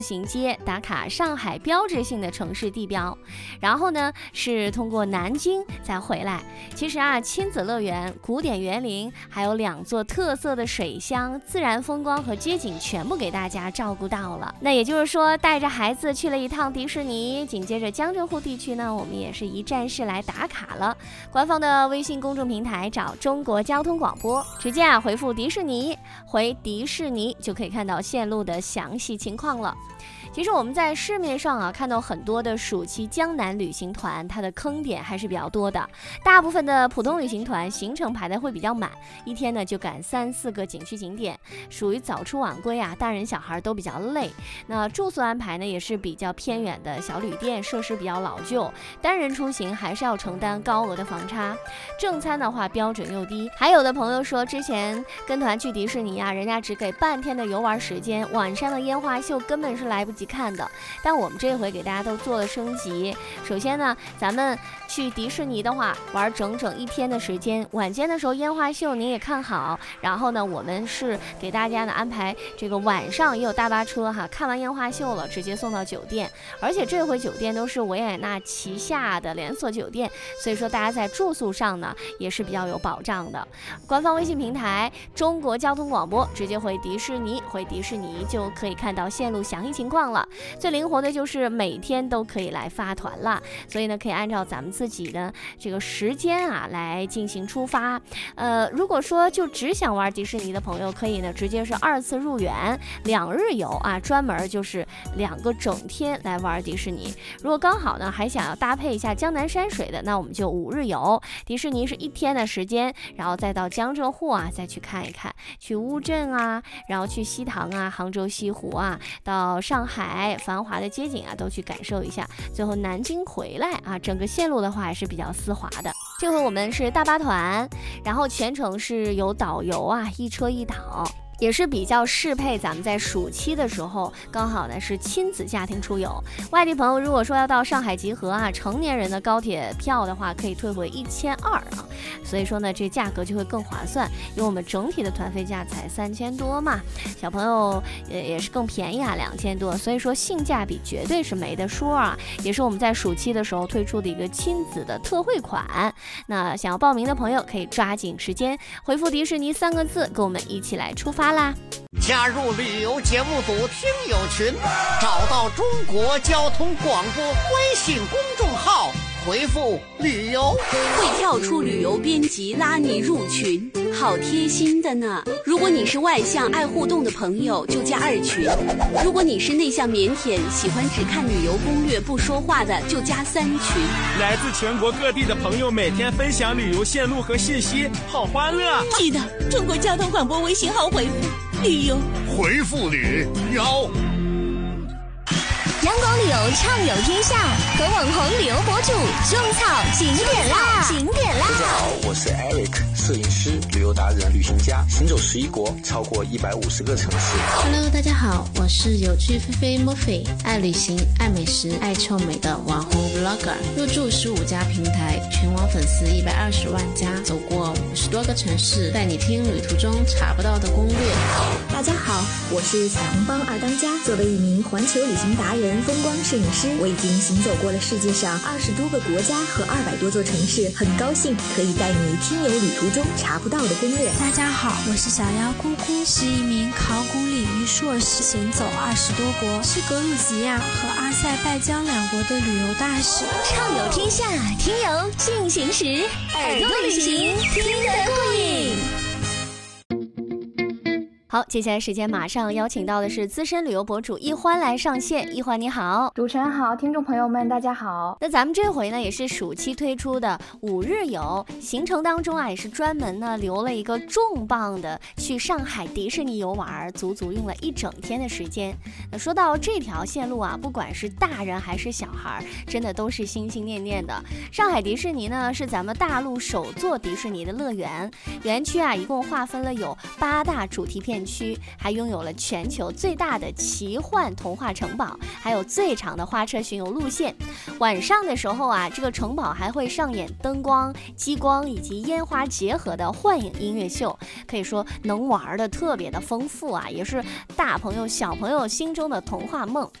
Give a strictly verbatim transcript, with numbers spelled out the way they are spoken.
行街打卡上海标志性的城市地标，然后呢是通过南京再回来。其实啊，亲子乐园、古典园林，还有两座特色的水乡，自然风光和街景全部给大家照顾到了。那也就是说，带着孩子去了一趟迪士尼，紧接着江浙沪地区呢，我们也是一站式来打卡了。官方的微信公众平台找中国交通广播，直接啊回复迪士尼，回迪士尼就可以看到线路的详细情况了。其实我们在市面上啊看到很多的暑期江南旅行团，它的坑点还是比较多的。大部分的普通旅行团行程排的会比较满，一天呢就赶三四个景区景点，属于早出晚归啊，大人小孩都比较累。那住宿安排呢也是比较偏远的小旅店，设施比较老旧，单人出行还是要承担高额的房差。正餐的话标准又低，还有的朋友说之前跟团去迪士尼啊，人家只给半天的游玩时间，晚上的烟花秀根本是来不及看的。但我们这回给大家都做了升级。首先呢，咱们去迪士尼的话玩整整一天的时间，晚间的时候烟花秀您也看好，然后呢我们是给大家呢安排这个晚上也有大巴车哈，看完烟花秀了直接送到酒店，而且这回酒店都是维也纳旗下的连锁酒店，所以说大家在住宿上呢也是比较有保障的。官方微信平台中国交通广播，直接回迪士尼，回迪士尼就可以看到线路详细情况了。最灵活的就是每天都可以来发团了，所以呢可以按照咱们自己的这个时间啊来进行出发。呃，如果说就只想玩迪士尼的朋友，可以呢直接是二次入园，两日游啊，专门就是两个整天来玩迪士尼。如果刚好呢还想要搭配一下江南山水的，那我们就五日游，迪士尼是一天的时间，然后再到江浙沪啊再去看一看，去乌镇啊，然后去西塘啊、杭州西湖啊，到上海繁华的街景啊都去感受一下，最后南京回来啊，整个线路的话还是比较丝滑的。这回我们是大巴团，然后全程是有导游啊，一车一导，也是比较适配咱们在暑期的时候，刚好呢是亲子家庭出游。外地朋友如果说要到上海集合啊，成年人的高铁票的话可以退回一千二啊，所以说呢这价格就会更划算，因为我们整体的团费价才三千多嘛，小朋友也也是更便宜啊，两千多，所以说性价比绝对是没得说啊，也是我们在暑期的时候推出的一个亲子的特惠款。那想要报名的朋友可以抓紧时间回复迪士尼三个字，跟我们一起来出发啦！ 加入旅游节目组听友群，找到中国交通广播微信公众号，回复旅游会跳出旅游编辑拉你入群，好贴心的呢。如果你是外向爱互动的朋友就加二群，如果你是内向腼腆喜欢只看旅游攻略不说话的就加三群。 来自全国各地的朋友每天分享旅游线路和信息，好欢乐。 记得中国交通广播微信号回复旅游， 回复旅游。 阳光旅游畅游天下，和网红旅游博主种草景点啦！景点啦！ 大家好，我是 Eric， 摄影师、旅游达人、旅行家，行走十一国，超过一百五十个城市。 Hello， 大家好，我是有趣菲菲 Murphy， 爱旅行、爱美食、爱臭美的网红 Vlogger， 入驻十五家平台，全网粉丝一百二十万加，走过五十多个城市，带你听旅途中查不到的攻略。 大家好，我是小红帮二当家，作为一名环球旅行达人、风光摄影师，我已经行走过了世界上二十多个国家和二百多座城市，很高兴可以带你听游旅途中查不到的攻略。 大家好，我是小妖姑姑，是一名考古领域硕士，行走二十多国，是格鲁吉亚和阿塞拜疆两国的旅游大使。 畅游天下，听游进行时，耳朵旅行听得过瘾。 好，接下来时间马上邀请到的是资深旅游博主一欢来上线。一欢你好。 主持人好，听众朋友们大家好。 那咱们这回呢也是暑期推出的五日游行程当中啊，也是专门呢留了一个重磅的去上海迪士尼游玩，足足用了一整天的时间。那说到这条线路啊，不管是大人还是小孩，真的都是心心念念的。上海迪士尼呢是咱们大陆首座迪士尼的乐园，园区啊一共划分了有八大主题片园区，还拥有了全球最大的奇幻童话城堡，还有最长的花车巡游路线。晚上的时候啊，这个城堡还会上演灯光、激光以及烟花结合的幻影音乐秀，可以说能玩的特别的丰富啊，也是大朋友小朋友心中的童话梦。